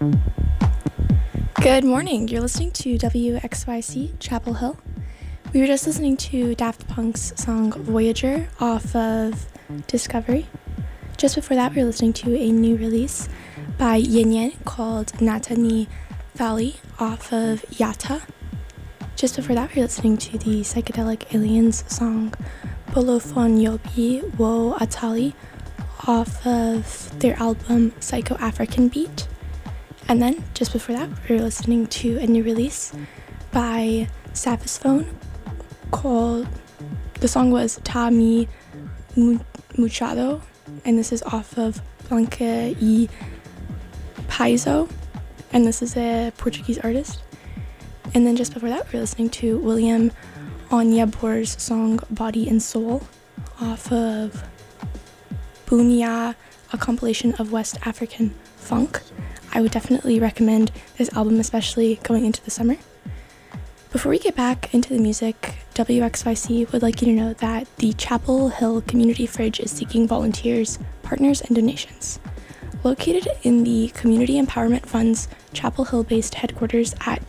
Good morning. You're listening to WXYC Chapel Hill. We were just listening to Daft Punk's song Voyager off of Discovery. Just before that, we were listening to a new release by Yin Yin called Natani Thali off of Yata. Just before that, we were listening to the Psychedelic Aliens song Bolofon Yobi Wo Atali off of their album Psycho African Beat. And then, just before that, we were listening to a new release by Saphophone called, the song was Ta Mi Muchado, and this is off of Blanca e Paizo, and this is a Portuguese artist. And then just before that, we were listening to William Onyeabor's song Body and Soul off of Bunia, a compilation of West African funk. I would definitely recommend this album, especially going into the summer. Before we get back into the music, WXYC would like you to know that the Chapel Hill Community Fridge is seeking volunteers, partners, and donations. Located in the Community Empowerment Fund's Chapel Hill-based headquarters at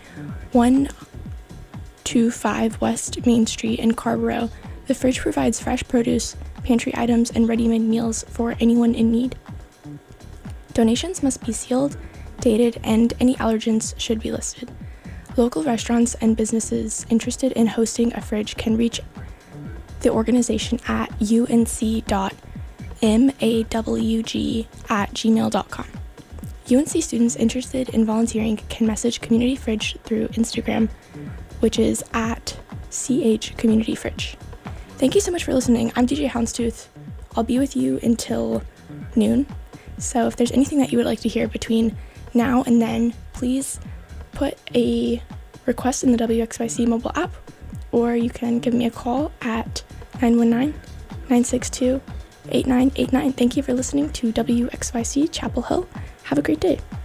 125 West Main Street in Carrboro, the fridge provides fresh produce, pantry items, and ready-made meals for anyone in need. Donations must be sealed, dated, and any allergens should be listed. Local restaurants and businesses interested in hosting a fridge can reach the organization at unc.mawg@gmail.com. UNC students interested in volunteering can message Community Fridge through Instagram, which is at @CHCommunityFridge. Thank you so much for listening. I'm DJ Houndstooth. I'll be with you until noon. So if there's anything that you would like to hear between now and then, please put a request in the WXYC mobile app, or you can give me a call at 919-962-8989. Thank you for listening to WXYC Chapel Hill. Have a great day.